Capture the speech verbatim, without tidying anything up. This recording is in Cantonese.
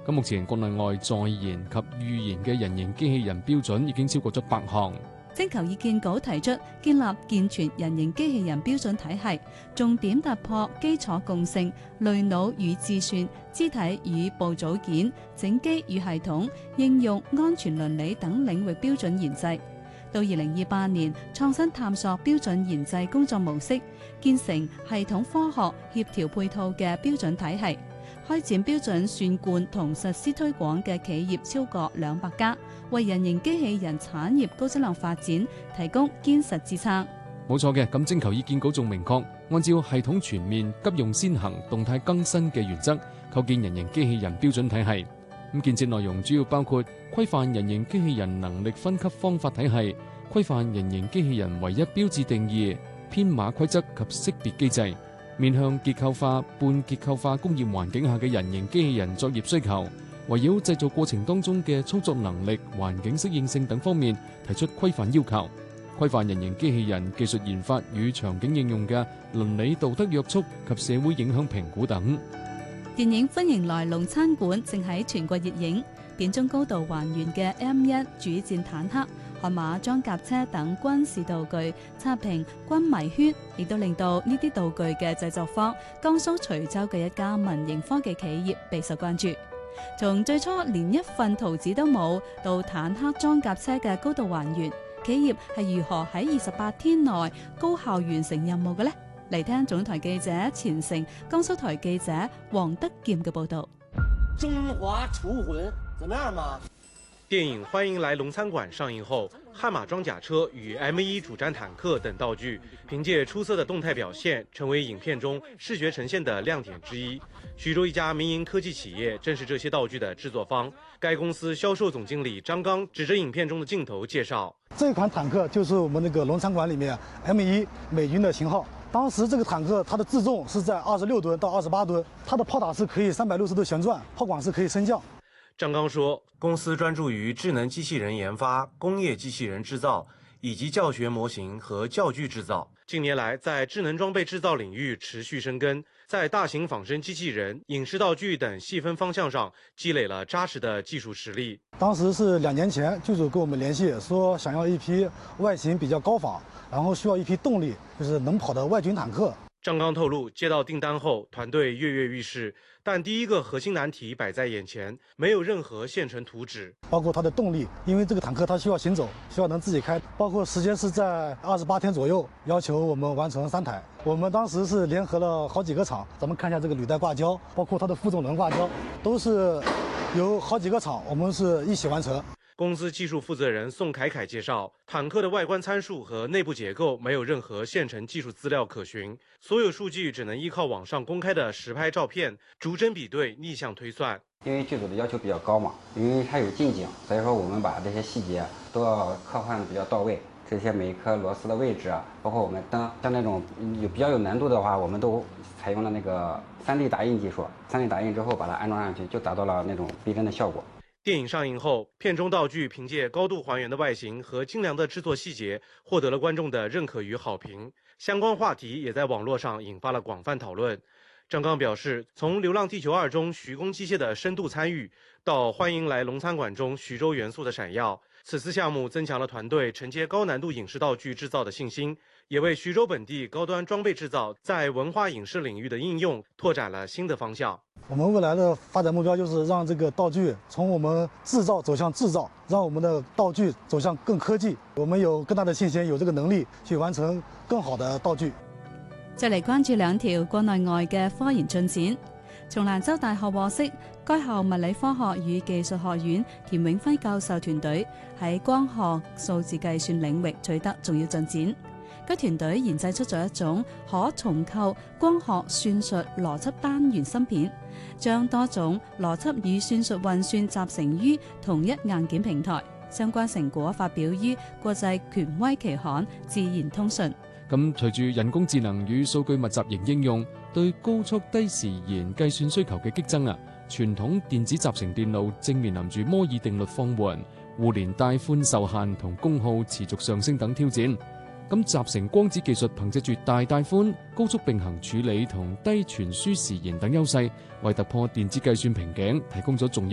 咁目前國內外在研及預研嘅人形機器人標準已經超過咗百項。 徵求意見稿提出建立健全人形機器人標準體系，重點突破基礎共性、類腦與自算、肢體與部組件、整機與系統、應用、安全倫理等領域標準研製。到二零二八年，創新探索標準研製工作模式，建成系統科學協調配套嘅標準體系。開展標準算貫同實施推廣嘅企業超過兩百家，為人形機器人產業高質量發展提供堅實支撐。 冇錯嘅，咁徵求意見稿仲明確，按照系統全面、急用先行、動態更新嘅原則，構建人形機器人標準體系。咁建設內容主要包括規範人形機器人能力分級方法體系、規範人形機器人唯一標誌定義、編碼規則及識別機制。面向結構化、半結構化工業環境下嘅人形機器人作業需求，圍繞製造過程當中嘅操作能力、環境適應性等方面提出規範要求，規範人形機器人技術研發與場景應用嘅倫理道德約束及社會影響評估等。 電影《歡迎來龍餐館》正喺全國熱映，片中高度還原嘅 M 一主戰坦克、悍馬裝甲車等軍事道具刷屏軍迷圈，亦都令到呢啲道具嘅製作方江蘇徐州嘅一家民營科技企業備受關注。從最初連一份圖紙都冇，到坦克裝甲車嘅高度還原，企業係如何喺二十八天內高效完成任務嘅呢？嚟聽總台記者錢成、江蘇台記者黃德劍嘅報道。 中華廚魂怎麼樣嘛？ 電影《歡迎來龍餐館》上映後，悍馬裝甲車與 M 一主戰坦克等道具憑借出色的動態表現，成為影片中視覺呈現的亮點之一。徐州一家民營科技企業正是這些道具的製作方。該公司銷售總經理張剛指着影片中的鏡頭介紹： 這款坦克就是我們那個龍餐館裡面 M 一美軍的型號。當時這個坦克它的自重是在二十六噸到二十八噸，它的炮塔是可以三百六十度旋轉，炮管是可以升降。 張剛說，公司專注於智能機器人研發、工業機器人製造以及教學模型和教具製造。近年來，在智能裝備製造領域持續深耕，在大型仿生機器人、影視道具等細分方向上積累了紮實的技術實力。 當時是兩年前，劇組跟我們聯繫，說想要一批外形比較高仿，然後需要一批動力，就是能跑的外軍坦克。 張剛透露，接到訂單後，團隊躍躍欲試，但第一個核心難題擺在眼前，沒有任何現成圖紙。 包括它的動力，因為這個坦克它需要行走，需要能自己開。包括時間是在二十八天左右，要求我們完成三台。我們當時是聯合了好幾個廠，咱們看一下這個履帶掛膠，包括它的負重輪掛膠，都是由好幾個廠，我們是一起完成。 公司技術負責人宋凱凱介紹，坦克的外觀參數和內部結構沒有任何現成技術資料可循，所有數據只能依靠網上公開的實拍照片，逐幀比對、逆向推算。 因為劇組的要求比較高嘛，因為它有近景，所以說我們把這些細節都要刻畫得比較到位。這些每一顆螺絲的位置啊，包括我們燈，像那種有比較有難度的話，我們都採用了那個三 D 打印技術。三 D 打印之後把它安裝上去，就達到了那種逼真的效果。 電影上映後，片中道具憑借高度還原的外形和精良的製作細節，獲得了觀眾的認可與好評。相關話題也在網絡上引發了廣泛討論。張剛表示，從《流浪地球二》中徐工機械的深度參與，到《歡迎來龍餐館》中徐州元素的閃耀，此次項目增強了團隊承接高難度影視道具製造的信心，也為徐州本地高端裝備製造在文化影視領域的應用拓展了新的方向。 我們未來的發展目標就是讓這個道具從我們製造走向製造，讓我們的道具走向更科技。我們有更大的信心，有這個能力去完成更好的道具。 再嚟關注兩條國內外嘅科研進展。從蘭州大學獲悉，該校物理科學與技術學院田永輝教授團隊喺光學數字計算領域取得重要進展。該團隊研製出咗一種可重構光學算術邏輯單元芯片，將多種邏輯與算術運算集成於同一硬件平台。相關成果發表於國際權威期刊《自然通訊》。 咁隨住人工智能與數據密集型應用對高速低時延計算需求嘅激增啊，傳統電子集成電路正面臨住摩爾定律放緩、互聯帶寬受限同功耗持續上升等挑戰。咁集成光子技術憑借住大帶寬、高速並行處理同低傳輸時延等優勢，為突破電子計算瓶頸提供咗重要